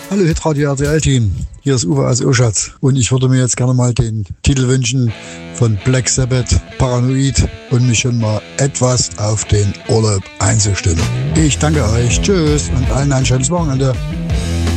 Hallo Hitradio RTL-Team, hier ist Uwe aus Oschatz und ich würde mir jetzt gerne mal den Titel wünschen von Black Sabbath, Paranoid, und mich schon mal etwas auf den Urlaub einzustimmen. Ich danke euch, tschüss und allen ein schönes Wochenende.